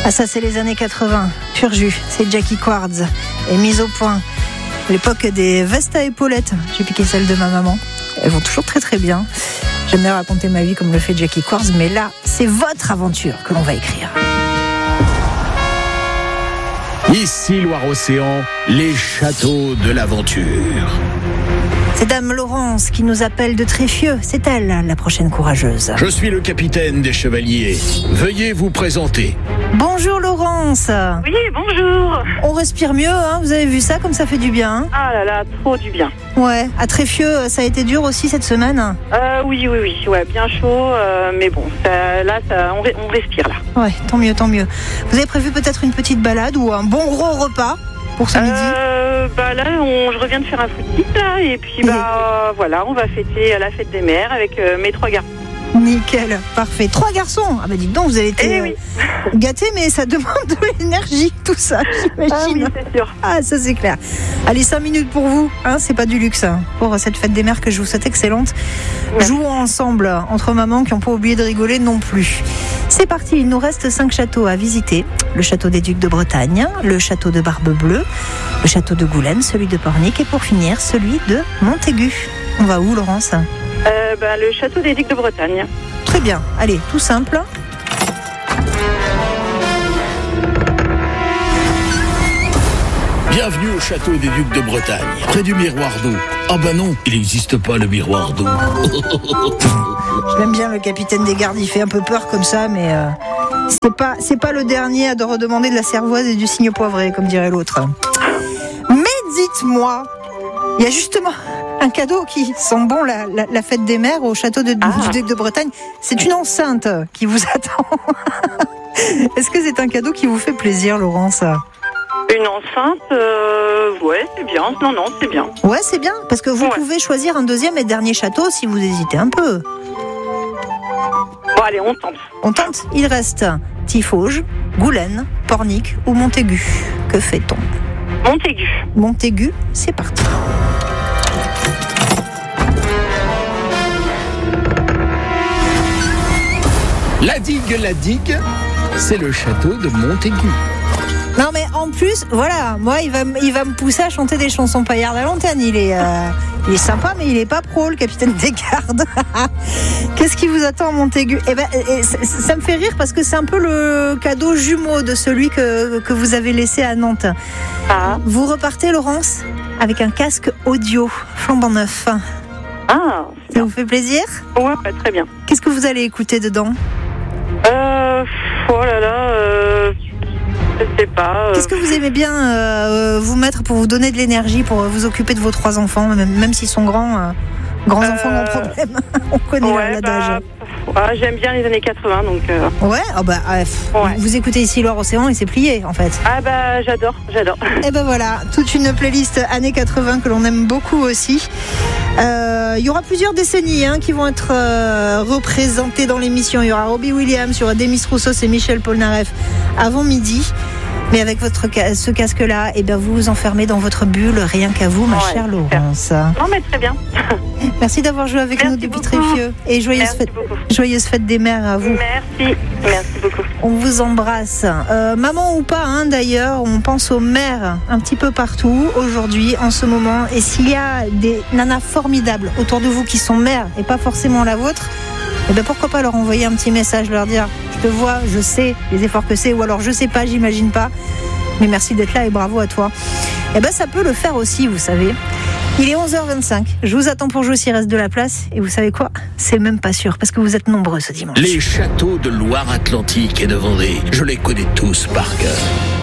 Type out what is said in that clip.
Ah ça c'est les années 80, pur jus, c'est Jackie Quartz et mise au point. L'époque des vestes à épaulettes, j'ai piqué celle de ma maman, elles vont toujours très très bien. J'aime bien raconter ma vie comme le fait Jackie Quartz, mais là c'est votre aventure que l'on va écrire. Ici Loire-Océan, les châteaux de l'aventure. C'est Dame Laurence qui nous appelle de Tréfieux. C'est elle, la prochaine courageuse. Je suis le capitaine des chevaliers. Veuillez vous présenter. Bonjour Laurence. Oui, bonjour. On respire mieux, hein, vous avez vu ça, comme ça fait du bien. Hein. Ah là là, trop du bien. Ouais, à Tréfieux, ça a été dur aussi cette semaine. Oui, ouais, bien chaud, mais bon, on respire là. Ouais, tant mieux. Vous avez prévu peut-être une petite balade ou un bon gros repas pour ce midi? Là, je reviens de faire un footing là, et puis voilà, on va fêter la fête des mères avec mes 3 garçons. Nickel, parfait. 3 garçons. Ah bah dites donc, vous avez été gâtés, mais ça demande de l'énergie, tout ça, j'imagine. Ah oui, c'est sûr. Ah, ça c'est clair. Allez, 5 minutes pour vous, hein, c'est pas du luxe. Hein, pour cette fête des mères que je vous souhaite excellente. Ouais. Jouons ensemble, entre mamans qui n'ont pas oublié de rigoler non plus. C'est parti, il nous reste 5 châteaux à visiter. Le château des Ducs de Bretagne, le château de Barbe-Bleue, le château de Goulaine, celui de Pornic et pour finir, celui de Montaigu. On va où, Laurence ? Le château des Ducs de Bretagne. Très bien, allez, tout simple. Bienvenue au château des Ducs de Bretagne, près du miroir d'eau. Ah bah non, il n'existe pas le miroir d'eau. Je l'aime bien le capitaine des gardes, il fait un peu peur comme ça, mais c'est pas le dernier à redemander de la cervoise et du cygne poivré, comme dirait l'autre. Mais dites-moi, il y a justement un cadeau qui sent bon la fête des mères au château du Duc de Bretagne. C'est une enceinte qui vous attend. Est-ce que c'est un cadeau qui vous fait plaisir, Laurence ? Une enceinte, ouais, c'est bien. Non, c'est bien. Ouais, c'est bien, parce que vous pouvez choisir un deuxième et dernier château si vous hésitez un peu. Bon, allez, on tente. On tente. Il reste Tiffauges, Goulaine, Pornic ou Montaigu. Que fait-on ? Montaigu, c'est parti. La digue, c'est le château de Montaigu. Non mais en plus, voilà, moi il va me pousser à chanter des chansons paillardes à l'antenne. Il est sympa, mais il est pas pro, le capitaine des gardes. Qu'est-ce qui vous attend à Montaigu ? Ça me fait rire parce que c'est un peu le cadeau jumeau de celui que vous avez laissé à Nantes. Ah. Vous repartez, Laurence, avec un casque audio flambant neuf. Ah. Ça vous fait plaisir ? Ouais, très bien. Qu'est-ce que vous allez écouter dedans ? Oh là là, je sais pas. Qu'est-ce que vous aimez bien vous mettre pour vous donner de l'énergie, pour vous occuper de vos 3 enfants, même s'ils sont grands enfants, grands problèmes. On connaît l'adage. J'aime bien les années 80, donc... Ouais, vous écoutez ici Loire-Océan et c'est plié, en fait. Ah bah, j'adore. Et ben voilà, toute une playlist années 80 que l'on aime beaucoup aussi. Il y aura plusieurs décennies qui vont être représentées dans l'émission. Il y aura Robbie Williams, il y aura Demis Roussos et Michel Polnareff avant midi. Mais avec ce casque-là, vous vous enfermez dans votre bulle, rien qu'à vous, ma chère Laurence. Non, mais très bien. Merci d'avoir joué avec nous depuis Tréfieux. Et joyeuse fête des mères à vous. Merci beaucoup. On vous embrasse. Maman ou pas, d'ailleurs, on pense aux mères un petit peu partout aujourd'hui, en ce moment. Et s'il y a des nanas formidables autour de vous qui sont mères et pas forcément la vôtre, pourquoi pas leur envoyer un petit message, leur dire « Je te vois, je sais les efforts que c'est » ou alors « Je sais pas, j'imagine pas, mais merci d'être là et bravo à toi ». Ça peut le faire aussi, vous savez. Il est 11h25, je vous attends pour jouer s'il reste de la place. Et vous savez quoi ? C'est même pas sûr, parce que vous êtes nombreux ce dimanche. Les châteaux de Loire-Atlantique et de Vendée, je les connais tous par cœur.